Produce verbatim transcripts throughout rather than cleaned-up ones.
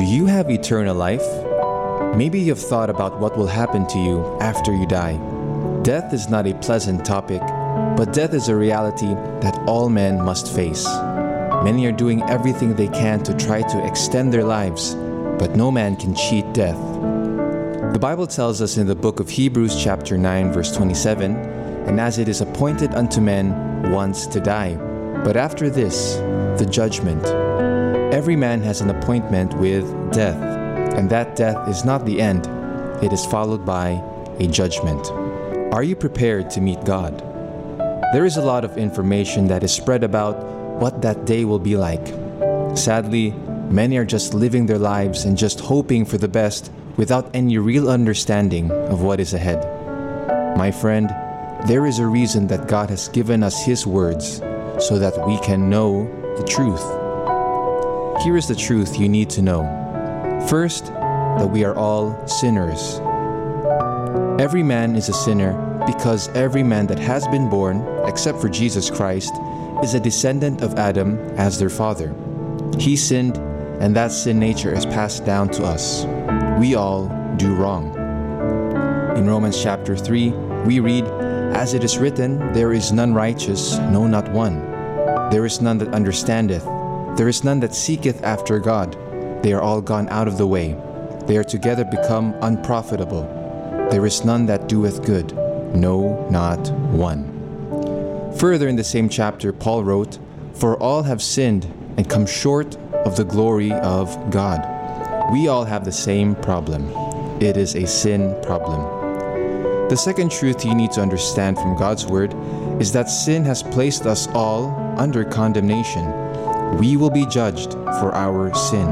you have eternal life? Maybe you've thought about what will happen to you after you die. Death is not a pleasant topic, but death is a reality that all men must face. Many are doing everything they can to try to extend their lives, but no man can cheat death. The Bible tells us in the book of Hebrews chapter nine verse twenty-seven, "And as it is appointed unto men once to die, but after this, the judgment. Every man has an appointment with death, and that death is not the end. It is followed by a judgment." Are you prepared to meet God? There is a lot of information that is spread about what that day will be like. Sadly, many are just living their lives and just hoping for the best without any real understanding of what is ahead. My friend, there is a reason that God has given us His words so that we can know the truth. Here is the truth you need to know. First, that we are all sinners. Every man is a sinner because every man that has been born, except for Jesus Christ, is a descendant of Adam as their father. He sinned, and that sin nature is passed down to us. We all do wrong. In Romans chapter three, we read, "As it is written, there is none righteous, no, not one. There is none that understandeth. There is none that seeketh after God. They are all gone out of the way. They are together become unprofitable. There is none that doeth good, no, not one." Further in the same chapter, Paul wrote, "For all have sinned and come short of the glory of God." We all have the same problem. It is a sin problem. The second truth you need to understand from God's Word is that sin has placed us all under condemnation. We will be judged for our sin.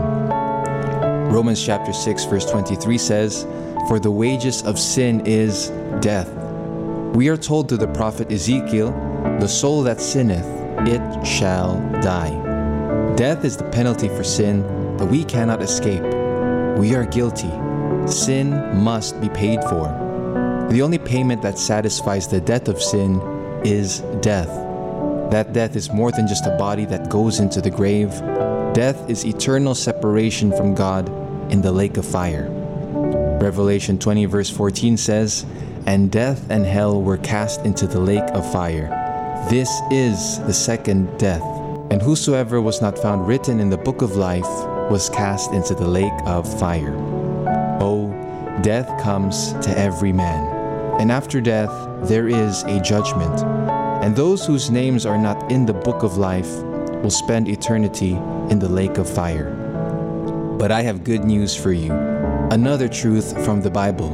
Romans chapter six verse twenty-three says, "For the wages of sin is death." We are told to the prophet Ezekiel, "The soul that sinneth, it shall die." Death is the penalty for sin that we cannot escape. We are guilty. Sin must be paid for. The only payment that satisfies the debt of sin is death. That death is more than just a body that goes into the grave. Death is eternal separation from God in the lake of fire. Revelation twenty verse fourteen says, "And death and hell were cast into the lake of fire. This is the second death. And whosoever was not found written in the book of life was cast into the lake of fire." Oh, death comes to every man. And after death, there is a judgment. And those whose names are not in the book of life will spend eternity in the lake of fire. But I have good news for you. Another truth from the Bible.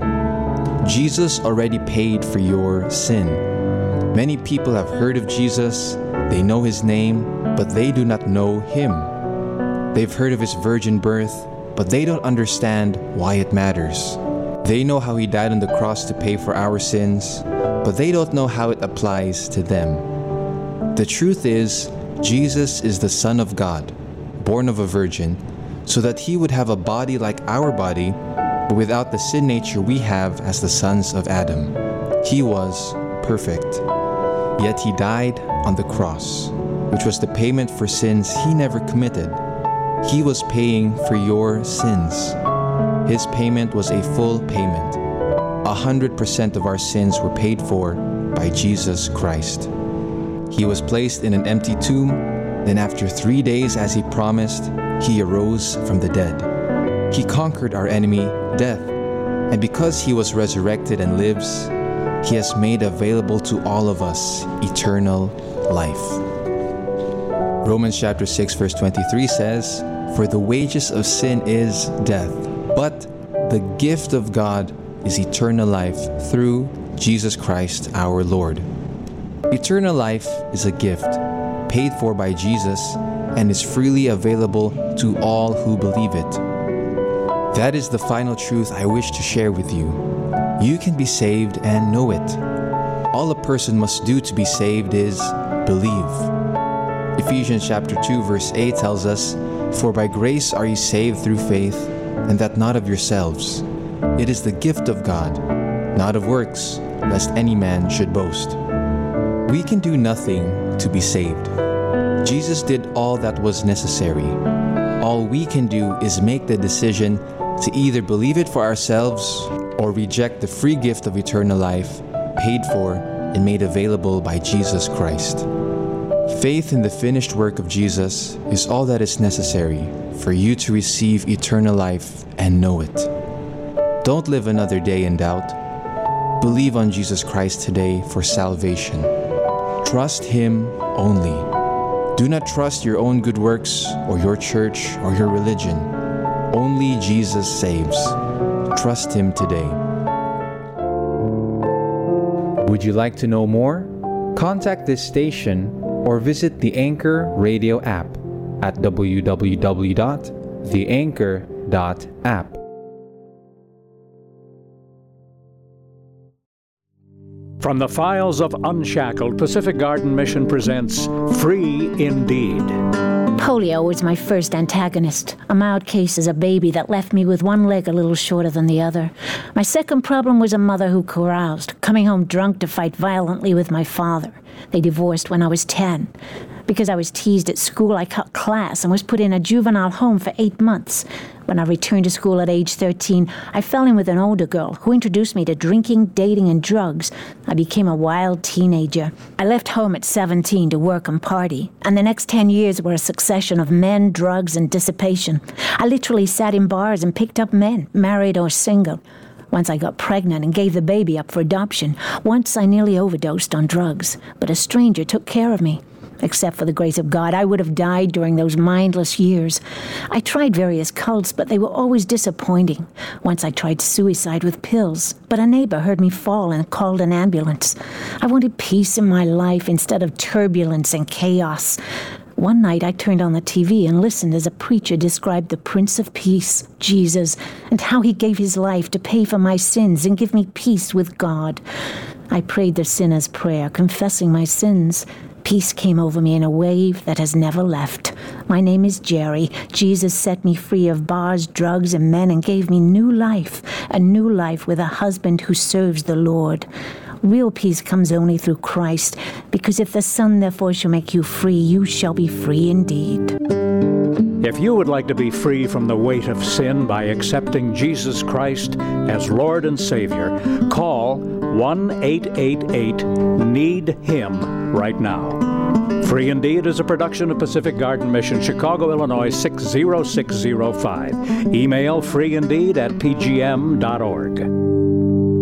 Jesus already paid for your sin. Many people have heard of Jesus, they know His name, but they do not know Him. They've heard of His virgin birth, but they don't understand why it matters. They know how He died on the cross to pay for our sins, but they don't know how it applies to them. The truth is, Jesus is the Son of God, born of a virgin, so that He would have a body like our body, but without the sin nature we have as the sons of Adam. He was perfect. Yet He died on the cross, which was the payment for sins He never committed. He was paying for your sins. His payment was a full payment. A hundred percent of our sins were paid for by Jesus Christ. He was placed in an empty tomb. Then after three days, as He promised, He arose from the dead. He conquered our enemy, death. And because He was resurrected and lives, He has made available to all of us eternal life. Romans chapter six verse twenty-three says, "For the wages of sin is death, but the gift of God is eternal life through Jesus Christ our Lord." Eternal life is a gift, paid for by Jesus, and is freely available to all who believe it. That is the final truth I wish to share with you. You can be saved and know it. All a person must do to be saved is believe. Ephesians chapter two verse eight tells us, "For by grace are ye saved through faith, and that not of yourselves. It is the gift of God, not of works, lest any man should boast." We can do nothing to be saved. Jesus did all that was necessary. All we can do is make the decision to either believe it for ourselves or reject the free gift of eternal life paid for and made available by Jesus Christ. Faith in the finished work of Jesus is all that is necessary for you to receive eternal life and know it. Don't live another day in doubt. Believe on Jesus Christ today for salvation. Trust Him only. Do not trust your own good works or your church or your religion. Only Jesus saves. Trust Him today. Would you like to know more? Contact this station or visit the Anchor Radio app at w w w dot the anchor dot app. From the files of Unshackled, Pacific Garden Mission presents Free Indeed. Polio was my first antagonist, a mild case as a baby that left me with one leg a little shorter than the other. My second problem was a mother who caroused, coming home drunk to fight violently with my father. They divorced when I was ten. Because I was teased at school, I cut class and was put in a juvenile home for eight months. When I returned to school at age thirteen, I fell in with an older girl who introduced me to drinking, dating, and drugs. I became a wild teenager. I left home at seventeen to work and party, and the next ten years were a succession of men, drugs, and dissipation. I literally sat in bars and picked up men, married or single. Once I got pregnant and gave the baby up for adoption. Once I nearly overdosed on drugs, but a stranger took care of me. Except for the grace of God, I would have died during those mindless years. I tried various cults, but they were always disappointing. Once I tried suicide with pills, but a neighbor heard me fall and called an ambulance. I wanted peace in my life instead of turbulence and chaos. One night I turned on the T V and listened as a preacher described the Prince of Peace, Jesus, and how he gave his life to pay for my sins and give me peace with God. I prayed the sinner's prayer, confessing my sins. Peace came over me in a wave that has never left. My name is Jerry. Jesus set me free of bars, drugs, and men and gave me new life, a new life with a husband who serves the Lord. Real peace comes only through Christ, because if the Son therefore shall make you free, you shall be free indeed. If you would like to be free from the weight of sin by accepting Jesus Christ as Lord and Savior, call one eight eight eight need him right now. Free Indeed is a production of Pacific Garden Mission, Chicago, Illinois six zero six zero five. Email freeindeed at p g m dot org.